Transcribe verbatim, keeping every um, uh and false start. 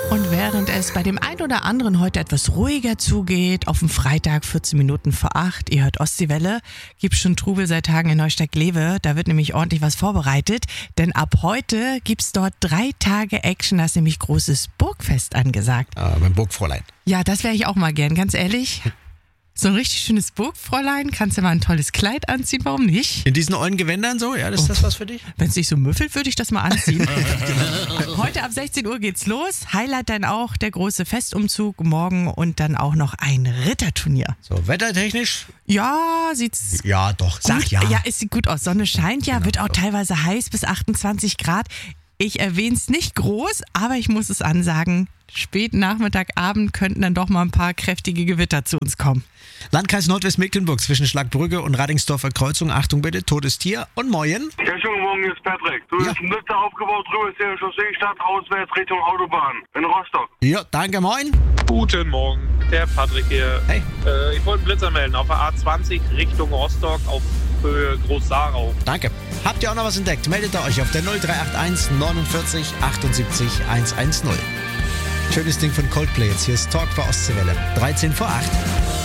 Und während es bei dem einen oder anderen heute etwas ruhiger zugeht, auf dem Freitag vierzehn Minuten vor acht, ihr hört Ostseewelle, gibt schon Trubel seit Tagen in Neustadt-Glewe. Da wird nämlich ordentlich was vorbereitet, denn ab heute gibt's dort drei Tage Action, da ist nämlich großes Burgfest angesagt. Ah, beim Burgfräulein. Ja, das wäre ich auch mal gern, ganz ehrlich. So ein richtig schönes Burgfräulein, kannst du mal ein tolles Kleid anziehen, warum nicht? In diesen ollen Gewändern so? Ja, das ist das was für dich? Wenn es nicht so müffelt, würde ich das mal anziehen. Heute ab sechzehn Uhr geht's los. Highlight dann auch der große Festumzug morgen und dann auch noch ein Ritterturnier. So, wettertechnisch? Ja, sieht's Ja, doch, sag gut, ja. Ja, es sieht gut aus. Sonne scheint ja, wird auch teilweise heiß bis achtundzwanzig Grad. Ich erwähne es nicht groß, aber ich muss es ansagen. Spät Nachmittag, Abend könnten dann doch mal ein paar kräftige Gewitter zu uns kommen. Landkreis Nordwestmecklenburg zwischen Schlagbrügge und Radingsdorfer Kreuzung. Achtung bitte, totes Tier und Moin. Ja, schönen Morgen, hier ist Patrick. Du Ja. bist ein Lüfter aufgebaut, drüber ist der Chaussee, Stadt, auswärts Richtung Autobahn in Rostock. Ja, danke, Moin. Guten Morgen, der Patrick hier. Hey. Äh, ich wollte einen Blitzer melden auf der A zwanzig Richtung Rostock auf Höhe Groß-Sarau. Danke. Habt ihr auch noch was entdeckt? Meldet ihr euch auf der null drei acht eins neunundvierzig achtundsiebzig hundertzehn. Schönes Ding von Coldplay jetzt. Hier ist Talk bei Ostseewelle. dreizehn vor acht.